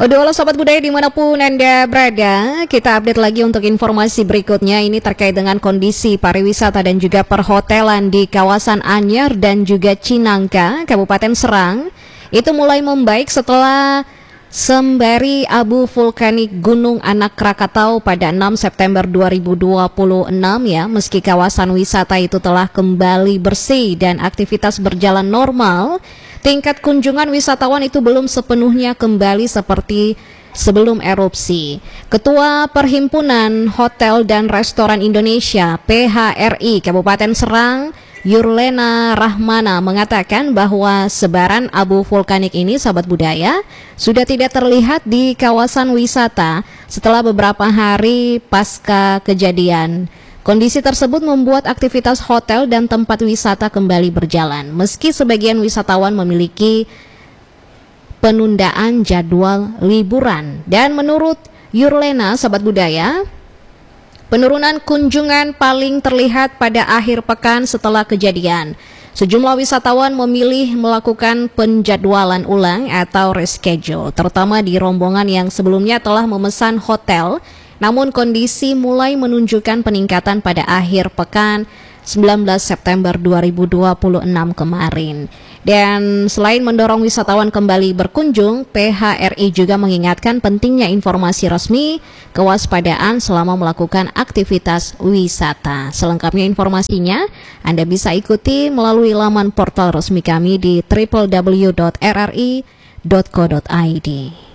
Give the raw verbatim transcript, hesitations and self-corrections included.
Udah halo Sobat Budaya dimanapun Anda berada, kita update lagi untuk informasi berikutnya. Ini terkait dengan kondisi pariwisata dan juga perhotelan di kawasan Anyer dan juga Cinangka, Kabupaten Serang. Itu mulai membaik setelah sembari abu vulkanik Gunung Anak Krakatau pada enam September dua ribu dua puluh enam ya. Meski kawasan wisata itu telah kembali bersih dan aktivitas berjalan normal, tingkat kunjungan wisatawan itu belum sepenuhnya kembali seperti sebelum erupsi. Ketua Perhimpunan Hotel dan Restoran Indonesia P H R I Kabupaten Serang, Yurlena Rahmana, mengatakan bahwa sebaran abu vulkanik ini, sahabat budaya, sudah tidak terlihat di kawasan wisata setelah beberapa hari pasca kejadian. Kondisi tersebut membuat aktivitas hotel dan tempat wisata kembali berjalan, meski sebagian wisatawan memiliki penundaan jadwal liburan. Dan menurut Yurlena, sahabat budaya, penurunan kunjungan paling terlihat pada akhir pekan setelah kejadian. Sejumlah wisatawan memilih melakukan penjadwalan ulang atau reschedule, terutama di rombongan yang sebelumnya telah memesan hotel. Namun kondisi mulai menunjukkan peningkatan pada akhir pekan sembilan belas September dua ribu dua puluh enam kemarin. Dan selain mendorong wisatawan kembali berkunjung, P H R I juga mengingatkan pentingnya informasi resmi, kewaspadaan selama melakukan aktivitas wisata. Selengkapnya informasinya Anda bisa ikuti melalui laman portal resmi kami di w w w dot r r i dot co dot i d.